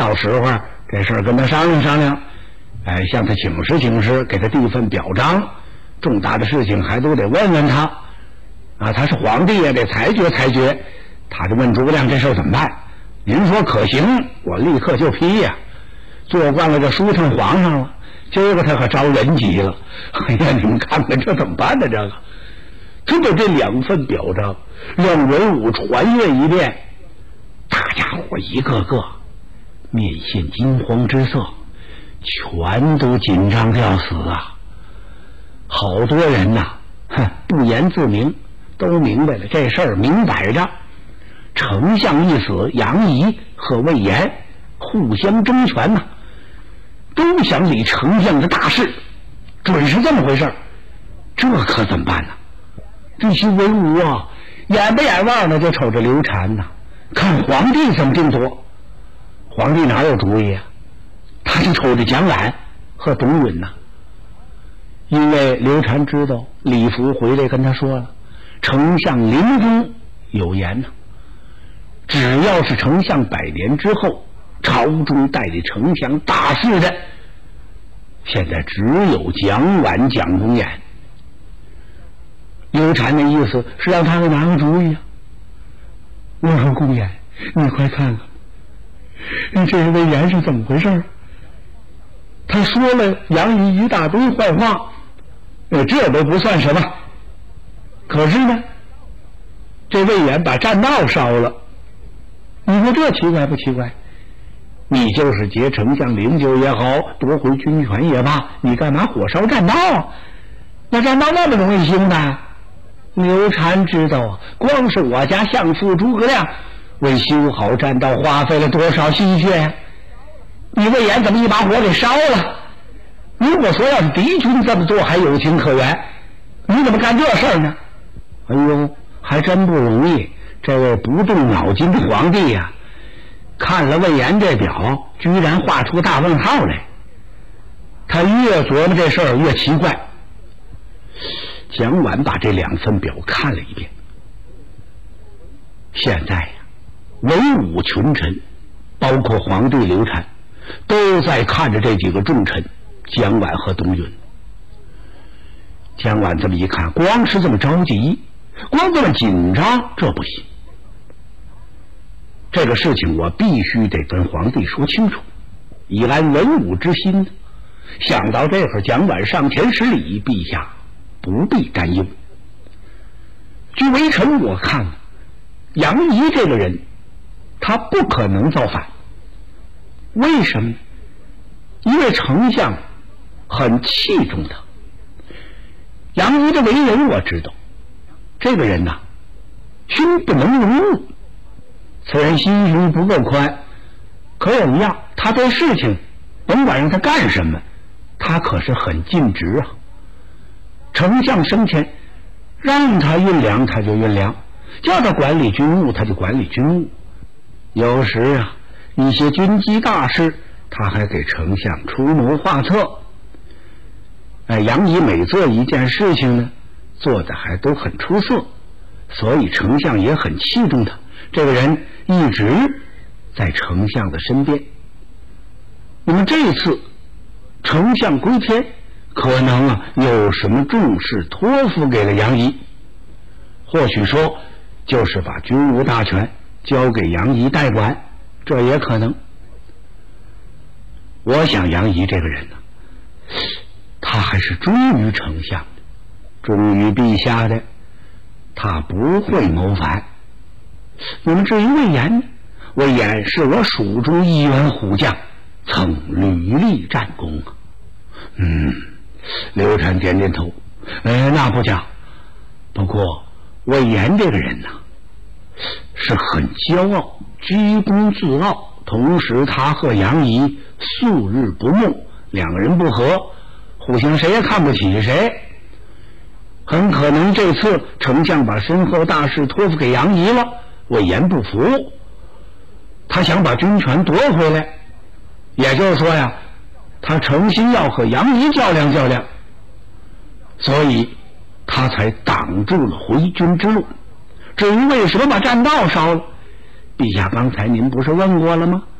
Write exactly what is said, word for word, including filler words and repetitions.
到时候这事儿跟他商量商量，哎，向他请示请示，给他递份表彰。重大的事情还都得问问他啊，他是皇帝也得裁决裁决。他就问诸葛亮这事儿怎么办？您说可行，我立刻就批呀、啊。做惯了这书成皇上了，今儿个他可招人急了。哎呀，你们看看这怎么办呢？这个，就把这两份表彰让文武传阅一遍，大家伙一个个面现惊慌之色，全都紧张的要死啊！好多人呐、啊，不言自明，都明白了这事儿明摆着。丞相一死，杨仪和魏延互相争权呐、啊，都想理丞相的大事，准是这么回事儿。这可怎么办呢？这些文武啊，眼不眼望的就瞅着刘禅呐、啊，看皇帝怎么定夺。皇帝哪有主意啊？他就瞅着蒋琬和董允呐、啊。因为刘禅知道李福回来跟他说了，丞相临终有言呐、啊，只要是丞相百年之后朝中代理丞相大事的，现在只有蒋琬、蒋公衍。刘禅的意思是让他给拿个主意啊。我说公衍，你快看看这魏延是怎么回事？他说了杨仪一大堆坏话，呃，这都不算什么。可是呢，这魏延把栈道烧了，你说这奇怪不奇怪？你就是劫丞相灵柩也好，夺回军权也罢，你干嘛火烧栈道啊？那栈道那么容易兴的？刘禅知道啊，光是我家相父诸葛亮为修好栈道花费了多少心血呀、啊！你魏延怎么一把火给烧了？如果说要是敌军这么做还有情可原，你怎么干这事儿呢？哎呦，还真不容易。这位不动脑筋的皇帝呀、啊，看了魏延这表，居然画出大问号来。他越琢磨这事儿越奇怪。蒋琬把这两份表看了一遍。现在呀、啊，文武群臣，包括皇帝刘禅，都在看着这几个重臣蒋琬和董允。蒋琬这么一看，光是这么着急，光这么紧张，这不行。这个事情我必须得跟皇帝说清楚，以安文武之心。想到这会儿，蒋琬上前施礼：“陛下不必担忧。据微臣我看，杨仪这个人，他不可能造反。为什么？因为丞相很器重他。杨仪的为人我知道，这个人呐、啊，胸不能容物。此人心胸不够宽，可有一样，他做事情甭管让他干什么，他可是很尽职啊。丞相生前让他运粮他就运粮，叫他管理军务他就管理军务。有时啊，一些军机大事他还给丞相出谋划策。哎，杨仪每做一件事情呢，做的还都很出色，所以丞相也很器重他。这个人一直在丞相的身边。那么这一次丞相归天，可能啊有什么重事托付给了杨仪，或许说就是把军务大权交给杨仪代管，这也可能。我想杨仪这个人呢、啊，他还是忠于丞相的，忠于陛下的，他不会谋反。那么至于魏延呢？魏延是我蜀中一员虎将，曾屡立战功啊。嗯，刘禅点点头，呃，那不假。不过魏延这个人呢、啊，是很骄傲，居功自傲，同时他和杨仪素日不睦，两个人不和，互相谁也看不起谁。很可能这次丞相把身后大事托付给杨仪了，魏延不服，他想把军权夺回来，也就是说呀，他诚心要和杨仪较量较量，所以他才挡住了回军之路。至于为什么把栈道烧了，陛下刚才您不是问过了吗？